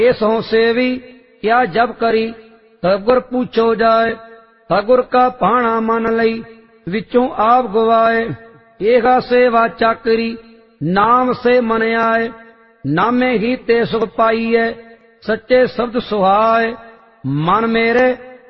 ये सौ सेवी क्या जब करी सतगुर पूछो जाए। सतगुर का भाणा मन लई विचों आप गवाए। एहा सेवा चाकरी नाम से मन आए। नामे ही ते सुख पाईए सच्चे शब्द सुहाए। मन मेरे